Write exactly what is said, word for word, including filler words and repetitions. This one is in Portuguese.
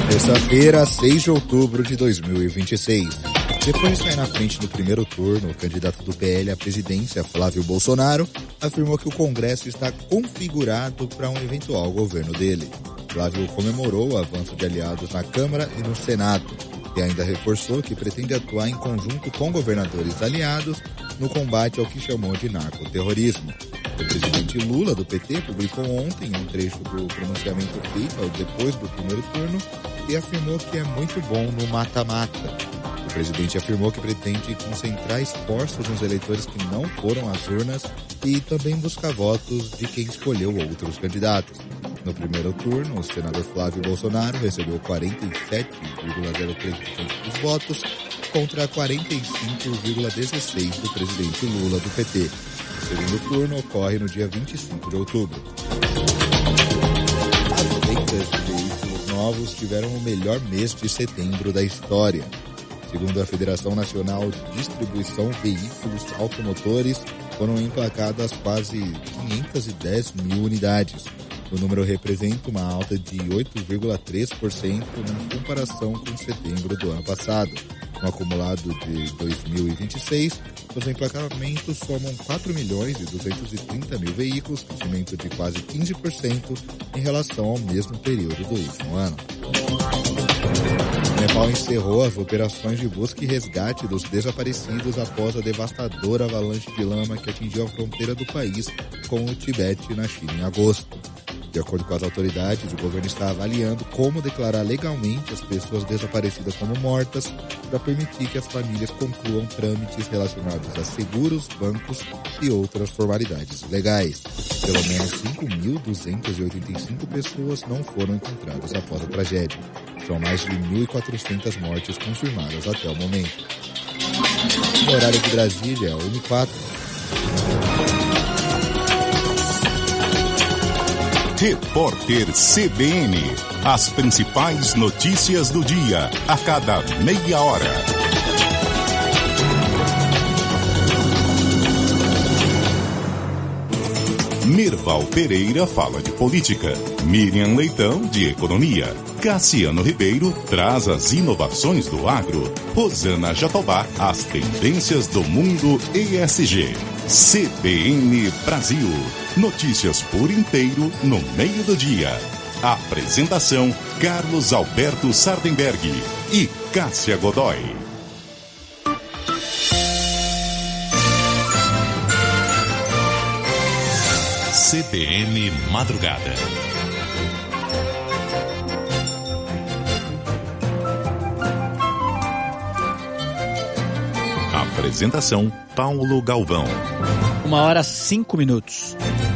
Terça-feira, seis de outubro de dois mil e vinte e seis. Depois de sair na frente no primeiro turno, o candidato do P L à presidência, Flávio Bolsonaro, afirmou que o Congresso está configurado para um eventual governo dele. Flávio comemorou o avanço de aliados na Câmara e no Senado, e ainda reforçou que pretende atuar em conjunto com governadores aliados no combate ao que chamou de narcoterrorismo. O presidente Lula, do P T, publicou ontem um trecho do pronunciamento feito depois do primeiro turno e afirmou que é muito bom no mata-mata. O presidente afirmou que pretende concentrar esforços nos eleitores que não foram às urnas e também buscar votos de quem escolheu outros candidatos. No primeiro turno, o senador Flávio Bolsonaro recebeu quarenta e sete vírgula zero três por cento dos votos contra quarenta e cinco vírgula dezesseis por cento do presidente Lula, do P T. O segundo turno ocorre no dia vinte e cinco de outubro. As vendas de veículos novos tiveram o melhor mês de setembro da história. Segundo a Federação Nacional de Distribuição Veículos Automotores, foram emplacadas quase quinhentas e dez mil unidades. O número representa uma alta de oito vírgula três por cento na comparação com setembro do ano passado. No acumulado de dois mil e vinte e seis, os emplacamentos somam quatro milhões e duzentos e trinta mil veículos, crescimento de quase quinze por cento em relação ao mesmo período do último ano. O Nepal encerrou as operações de busca e resgate dos desaparecidos após a devastadora avalanche de lama que atingiu a fronteira do país com o Tibete, na China, em agosto. De acordo com as autoridades, o governo está avaliando como declarar legalmente as pessoas desaparecidas como mortas para permitir que as famílias concluam trâmites relacionados a seguros, bancos e outras formalidades legais. Pelo menos cinco mil duzentas e oitenta e cinco pessoas não foram encontradas após a tragédia. São mais de mil e quatrocentas mortes confirmadas até o momento. No horário de Brasília, uma e quatro. Repórter C B N. As principais notícias do dia, a cada meia hora. Mirval Pereira fala de política. Miriam Leitão, de economia. Cassiano Ribeiro traz as inovações do agro. Rosana Jatobá, as tendências do mundo E S G. C B N Brasil. Notícias por inteiro no meio do dia. Apresentação: Carlos Alberto Sardenberg e Cássia Godoy. C B N Madrugada. Apresentação: Paulo Galvão. Uma hora, cinco minutos.